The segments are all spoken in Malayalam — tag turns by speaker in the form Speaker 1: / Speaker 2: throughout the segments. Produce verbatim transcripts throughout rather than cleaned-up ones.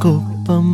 Speaker 1: നാട്ടാർക്കൊപ്പം.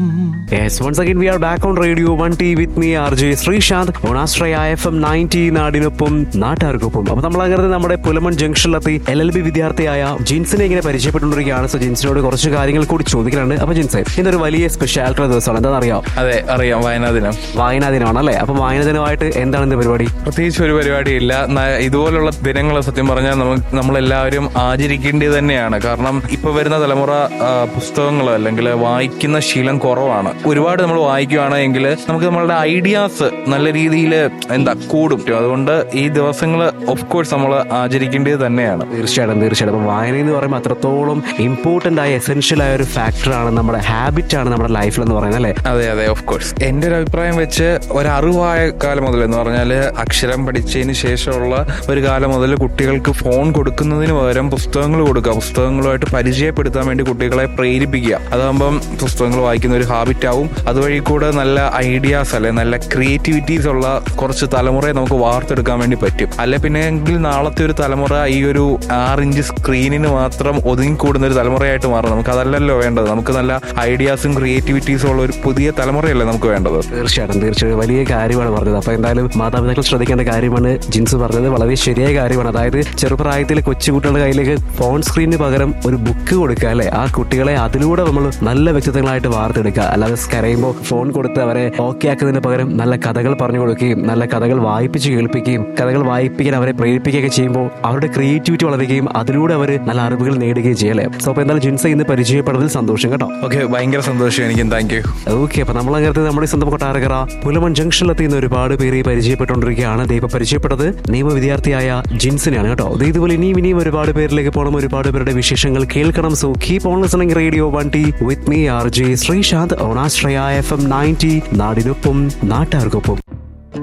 Speaker 2: Yes, once again we are back on Radio one T with me R J Srishant on Astraya F M ninety നാടിനൊപ്പം നാട്ടാർക്കൊപ്പം. അപ്പോൾ നമ്മൾ അങ്ങനെ നമ്മുടെ പുലമൺ ജംഗ്ഷനിലെത്തി എൽ എൽ ബി വിദ്യാർത്ഥിയായ ജിൻസിനെ ഇങ്ങനെ പരിചയപ്പെട്ടുകൊണ്ടിരിക്കുകയാണ്. സോ ജിൻസിനോട് കുറച്ച് കാര്യങ്ങൾ കൂടി ചോദിക്കാനുണ്ട്. അപ്പോൾ ജിൻസെ, ഇന്നൊരു വലിയ സ്പെഷ്യാലിറ്റി ദിവസമാണ്, എന്താണെന്ന് അറിയാം?
Speaker 3: അതെ അറിയാം, വായനാ ദിനം.
Speaker 2: വായനാ ദിനമാണ് അല്ലേ? അപ്പോൾ വായനാ ദിനമായിട്ട് എന്താണ് ഇന്ന് പരിപാടി?
Speaker 3: പ്രത്യേകിച്ച് ഒരു പരിപാടിയില്ല. ഇതുപോലുള്ള ദിനങ്ങൾ സത്യം പറഞ്ഞാൽ നമുക്ക് നമ്മളെല്ലാവരും ആചരിക്കേണ്ടത് തന്നെയാണ്. കാരണം ഇപ്പൊ വരുന്ന തലമുറ പുസ്തകങ്ങൾ അല്ലെങ്കിൽ വായിക്കുന്ന ശീലം കുറവാണ്. ഒരുപാട് നമ്മൾ വായിക്കുകയാണെങ്കിൽ നമുക്ക് നമ്മളുടെ ഐഡിയാസ് നല്ല രീതിയിൽ എന്താ കൂടും. അതുകൊണ്ട് ഈ ദിവസങ്ങൾ ഓഫ് കോഴ്സ് നമ്മൾ ആചരിക്കേണ്ടത് തന്നെയാണ്.
Speaker 2: തീർച്ചയായിട്ടും തീർച്ചയായിട്ടും അപ്പോൾ വായന എന്ന് പറയുമ്പോൾ അത്രത്തോളം ഇമ്പോർട്ടന്റ് ആയ എസെൻഷ്യൽ ആയ ഒരു ഫാക്ടറാണ്, നമ്മുടെ ഹാബിറ്റ് ആണ് നമ്മുടെ ലൈഫിൽ എന്ന് പറയുന്നത് അല്ലേ?
Speaker 3: അതെ അതെ ഓഫ് കോഴ്സ്. എന്റെ ഒരു അഭിപ്രായം വെച്ച് ഒരറിവായ കാലം മുതൽ എന്ന് പറഞ്ഞാൽ അക്ഷരം പഠിച്ചതിന് ശേഷമുള്ള ഒരു കാലം മുതൽ കുട്ടികൾക്ക് ഫോൺ കൊടുക്കുന്നതിന് പകരം പുസ്തകങ്ങൾ കൊടുക്കുക, പുസ്തകങ്ങളുമായിട്ട് പരിചയപ്പെടുത്താൻ വേണ്ടി കുട്ടികളെ പ്രേരിപ്പിക്കുക. അതാകുമ്പം പുസ്തകങ്ങൾ വായിക്കുന്ന ഒരു ഹാബിറ്റ് ആവും. അതുവഴി കൂടെ നല്ല ഐഡിയാസ് അല്ലെ നല്ല ക്രിയേറ്റിവിറ്റീസ് ഉള്ള കുറച്ച് തലമുറയെ നമുക്ക് വാർത്തെടുക്കാൻ വേണ്ടി പറ്റും. അല്ലെ പിന്നെ എങ്കിൽ നാളത്തെ ഒരു തലമുറ ഈ ഒരു ആറിഞ്ച് സ്ക്രീനിന് മാത്രം ഒതുങ്ങിക്കൂടുന്ന ഒരു തലമുറയായിട്ട് മാറും. നമുക്ക് അതല്ലല്ലോ വേണ്ടത്. നമുക്ക് നല്ല ഐഡിയാസും ക്രിയേറ്റിവിറ്റീസും ഉള്ള ഒരു പുതിയ തലമുറയല്ലേ നമുക്ക് വേണ്ടത്.
Speaker 2: തീർച്ചയായിട്ടും തീർച്ചയായും വലിയ കാര്യമാണ് പറഞ്ഞത്. അപ്പൊ എന്തായാലും മാതാപിതാക്കൾ ശ്രദ്ധിക്കേണ്ട കാര്യമാണ് ജിൻസ് പറഞ്ഞത്, വളരെ ശരിയായ കാര്യമാണ്. അതായത് ചെറുപ്രായത്തിൽ കൊച്ചുകുട്ടികളുടെ കയ്യിലേക്ക് ഫോൺ സ്ക്രീനിന് പകരം ഒരു ബുക്ക് കൊടുക്കുക അല്ലെ? ആ കുട്ടികളെ അതിലൂടെ നമ്മൾ നല്ല വ്യക്തിത്വങ്ങളായിട്ട് വാർത്തെടുക്കുക. അല്ലാതെ കരയുമ്പോൾ ഫോൺ കൊടുത്ത് അവരെ ഓക്കെ ആക്കുന്നതിന് പകരം നല്ല കഥകൾ പറഞ്ഞു കൊടുക്കുകയും നല്ല കഥകൾ വായിപ്പിച്ച് കേൾപ്പിക്കുകയും കഥകൾ വായിപ്പിക്കാൻ അവരെ പ്രേരിപ്പിക്കുകയൊക്കെ ചെയ്യുമ്പോൾ അവരുടെ ക്രിയേറ്റിവിറ്റി വളരുകയും അതിലൂടെ അവർ നല്ല അറിവുകൾ നേടുകയും ചെയ്യല്ലേ? സോ അപ്പൊ എന്തായാലും ജിൻസ ഇന്ന് പരിചയപ്പെടുന്നതിൽ സന്തോഷം കേട്ടോ.
Speaker 3: ഓക്കെ, ഭയങ്കര സന്തോഷം എനിക്കും. Thank you.
Speaker 2: ഓക്കെ, അപ്പൊ നമ്മൾ അങ്ങനത്തെ നമ്മുടെ സ്വന്തം കൊട്ടാരക്കര പുലമൺ ജംഗ്ഷനിലെത്തിയുന്ന ഒരുപാട് പേര് പരിചയപ്പെട്ടുകൊണ്ടിരിക്കുകയാണ്. ദൈവം പരിചയപ്പെട്ടത് നിയമ വിദ്യാർത്ഥിയായ ജിൻസിനെയാണ് കേട്ടോ. ഇതുപോലെ ഇനിയും ഇനിയും ഒരുപാട് പേരിലേക്ക് പോകണം, ഒരുപാട് പേരുടെ വിശേഷങ്ങൾ കേൾക്കണം. So keep on listening radio one T with me R J Sreesanth on Ashraya F M ninety നാടിനൊപ്പം നാട്ടാർക്കൊപ്പം.